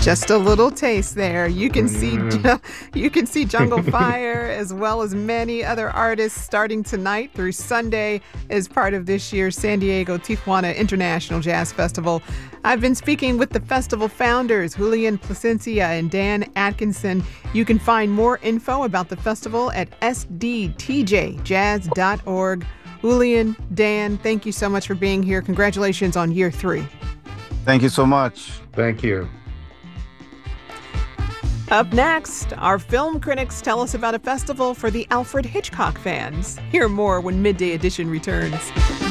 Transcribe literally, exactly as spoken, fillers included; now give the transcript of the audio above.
Just a little taste there. You can see you can see Jungle Fire as well as many other artists starting tonight through Sunday as part of this year's San Diego Tijuana International Jazz Festival. I've been speaking with the festival founders, Julian Plasencia and Dan Atkinson. You can find more info about the festival at s d t j jazz dot org. Julian, Dan, thank you so much for being here. Congratulations on year three. Thank you so much. Thank you. Up next, our film critics tell us about a festival for the Alfred Hitchcock fans. Hear more when Midday Edition returns.